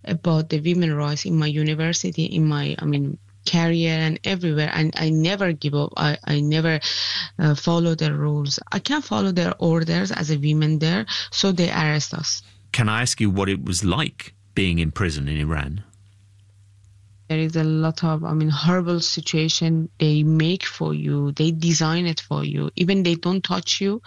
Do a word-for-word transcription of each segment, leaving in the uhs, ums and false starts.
about the women's rights in my university, in my, I mean, career and everywhere. And I never give up. I, I never uh, follow the rules. I can't follow their orders as a woman there, so they arrest us. Can I ask you what it was like being in prison in Iran? There is a lot of, I mean, horrible situation they make for you. They design it for you. Even they don't touch you,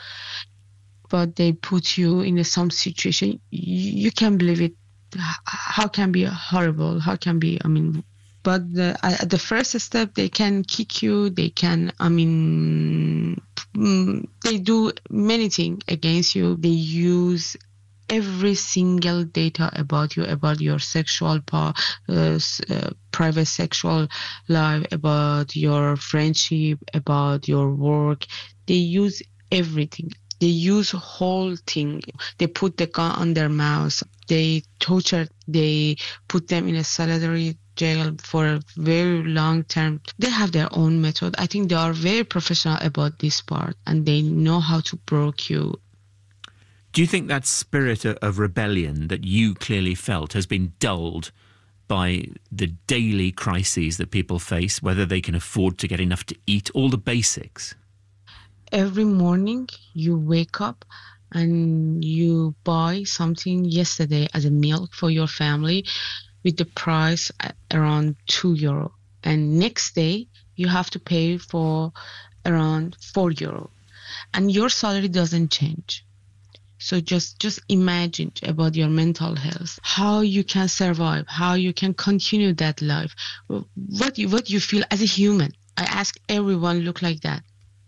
but they put you in some situation. You, you can't believe it. How can be horrible? How can be, I mean, but the, at the first step, they can kick you. They can, I mean, they do many things against you. They use every single data about you, about your sexual, uh, uh, private sexual life, about your friendship, about your work. They use everything. They use whole thing. They put the gun on their mouths. They torture. They put them in a solitary jail for a very long term. They have their own method. I think they are very professional about this part, and they know how to broke you. Do you think that spirit of rebellion that you clearly felt has been dulled by the daily crises that people face, whether they can afford to get enough to eat, all the basics? Every morning you wake up and you buy something yesterday as a milk for your family with the price around two euro. And next day you have to pay for around four euro. And your salary doesn't change. So just, just imagine about your mental health, how you can survive, how you can continue that life, what you, what you feel as a human. I ask everyone look like that.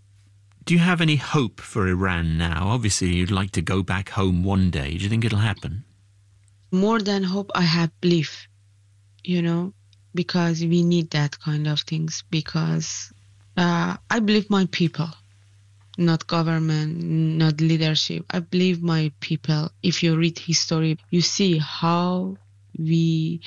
Do you have any hope for Iran now? Obviously, you'd like to go back home one day. Do you think it'll happen? More than hope, I have belief, you know, because we need that kind of things, because uh, I believe my people. Not government, not leadership. I believe my people. If you read history, you see how we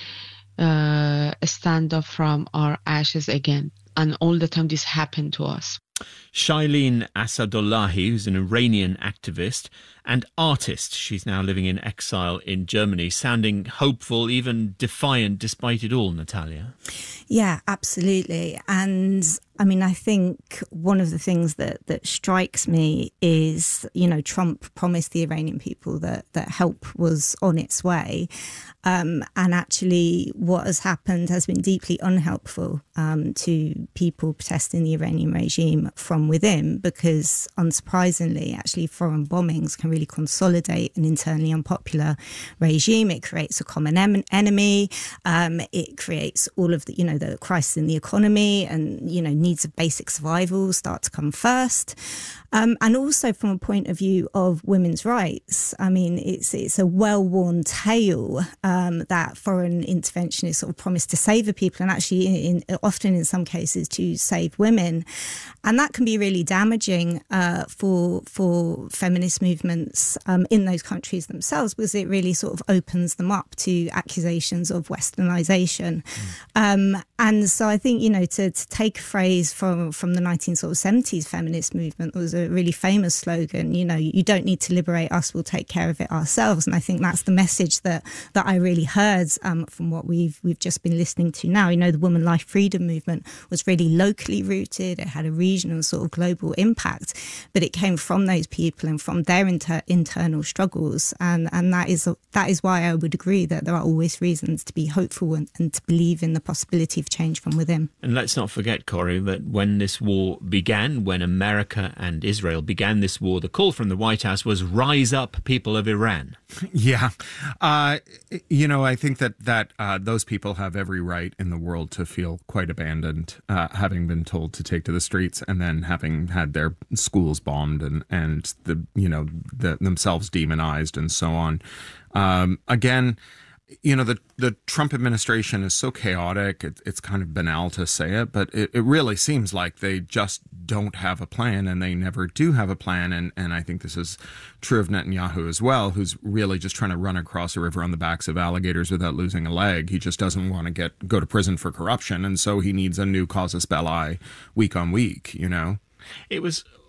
uh, stand up from our ashes again. And all the time this happened to us. Shailene Asadollahi, who's an Iranian activist and artist. She's now living in exile in Germany, sounding hopeful, even defiant despite it all, Natalia. Yeah, absolutely. And I mean, I think one of the things that, that strikes me is, you know, Trump promised the Iranian people that, that help was on its way. Um, and actually what has happened has been deeply unhelpful um, to people protesting the Iranian regime from within, because unsurprisingly, actually foreign bombings can really consolidate an internally unpopular regime. It creates a common em- enemy. Um, it creates all of the, you know, the crisis in the economy, and, you know, needs of basic survival start to come first. Um, and also from a point of view of women's rights, I mean, it's it's a well-worn tale um, that foreign intervention is sort of promised to save the people, and actually in, in, often in some cases to save women. And that can be really damaging uh, for for feminist movements um, in those countries themselves, because it really sort of opens them up to accusations of westernization. Mm. Um, and so I think, you know, to, to take a phrase from, from the nineteen seventies feminist movement was a really famous slogan, you know, you don't need to liberate us, we'll take care of it ourselves. And I think that's the message that that I really heard um, from what we've we've just been listening to now. You know, the woman life freedom movement was really locally rooted. It had a regional sort of global impact, but it came from those people and from their inter- internal struggles. And and that is that is why I would agree that there are always reasons to be hopeful and, and to believe in the possibility of change from within. And let's not forget, Corey, that when this war began, when America and Israel began this war, the call from the White House was rise up, people of Iran. Yeah. Uh, you know, I think that, that uh, those people have every right in the world to feel quite abandoned, uh, having been told to take to the streets and then having had their schools bombed and, and the, you know, the, themselves demonized and so on. Um, again, you know, the, the Trump administration is so chaotic. It, it's kind of banal to say it, but it, it really seems like they just don't have a plan, and they never do have a plan. And, and I think this is true of Netanyahu as well, who's really just trying to run across a river on the backs of alligators without losing a leg. He just doesn't want to get go to prison for corruption. And so he needs a new casus belli week on week, you know. It was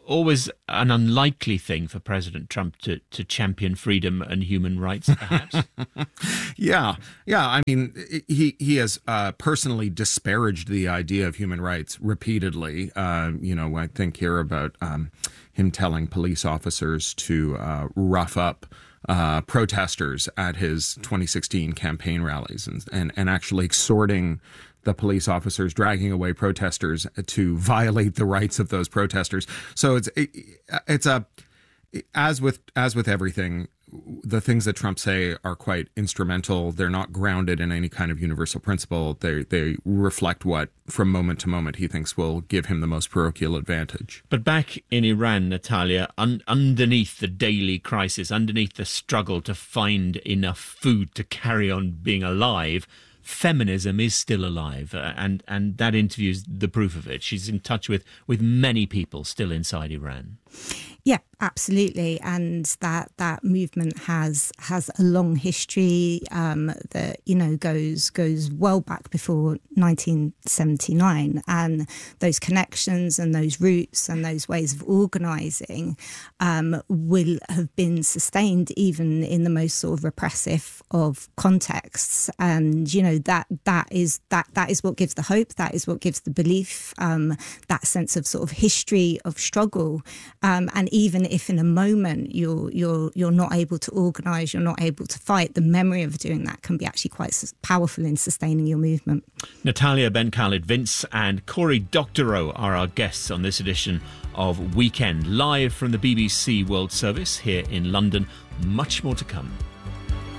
always an unlikely thing for President Trump to, to champion freedom and human rights, perhaps? yeah, yeah. I mean, he he has uh, personally disparaged the idea of human rights repeatedly. Uh, you know, I think here about um, him telling police officers to uh, rough up uh, protesters at his twenty sixteen campaign rallies, and and, and actually exhorting the police officers dragging away protesters to violate the rights of those protesters. So it's it, it's a as with as with everything, the things that Trump say are quite instrumental. They're not grounded in any kind of universal principle. They they reflect what, from moment to moment, he thinks will give him the most parochial advantage. But back in Iran, Natalia, un- underneath the daily crisis, underneath the struggle to find enough food to carry on being alive, feminism is still alive, uh, and and that interview is the proof of it. She's in touch with with many people still inside Iran. Yeah, absolutely, and that that movement has has a long history um, that you know goes goes well back before nineteen seventy-nine, and those connections and those roots and those ways of organising um, will have been sustained even in the most sort of repressive of contexts. And you know that that is that that is what gives the hope. That is what gives the belief. Um, that sense of sort of history of struggle, um, and even if in a moment you're you're you're not able to organise, you're not able to fight, the memory of doing that can be actually quite powerful in sustaining your movement. Natalia Ben Khaled Vince and Cory Doctorow are our guests on this edition of Weekend, live from the B B C World Service here in London. Much more to come.